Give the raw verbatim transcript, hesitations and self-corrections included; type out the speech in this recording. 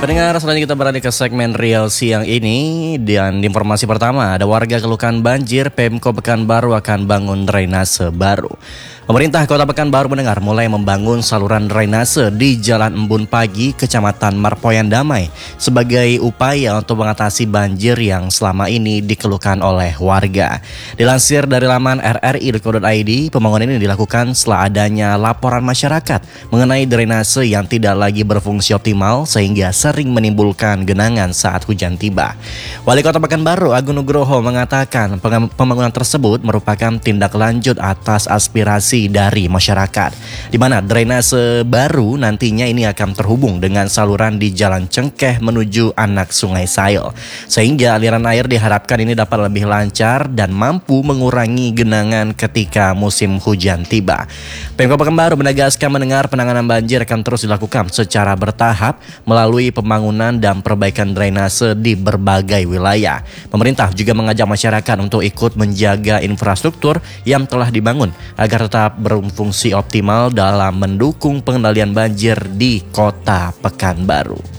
Pendengar, selanjutnya kita beralih ke segmen Real siang ini. Dan di informasi pertama, ada warga keluhkan banjir, Pemko Pekanbaru akan bangun drainase baru. Pemerintah Kota Pekanbaru mendengar mulai membangun saluran drainase di Jalan Embun Pagi, Kecamatan Marpoyan Damai sebagai upaya untuk mengatasi banjir yang selama ini dikeluhkan oleh warga. Dilansir dari laman r r i titik co titik i d, pembangunan ini dilakukan setelah adanya laporan masyarakat mengenai drainase yang tidak lagi berfungsi optimal sehingga sering menimbulkan genangan saat hujan tiba. Wali Kota Pekanbaru Agung Nugroho mengatakan pembangunan tersebut merupakan tindak lanjut atas aspirasi dari masyarakat, di mana drainase baru nantinya ini akan terhubung dengan saluran di Jalan Cengkeh menuju anak Sungai Sail, sehingga aliran air diharapkan ini dapat lebih lancar dan mampu mengurangi genangan ketika musim hujan tiba. Pemko Pekanbaru menegaskan mendengar penanganan banjir akan terus dilakukan secara bertahap melalui pembangunan dan perbaikan drainase di berbagai wilayah. Pemerintah juga mengajak masyarakat untuk ikut menjaga infrastruktur yang telah dibangun agar tetap berfungsi optimal dalam mendukung pengendalian banjir di Kota Pekanbaru.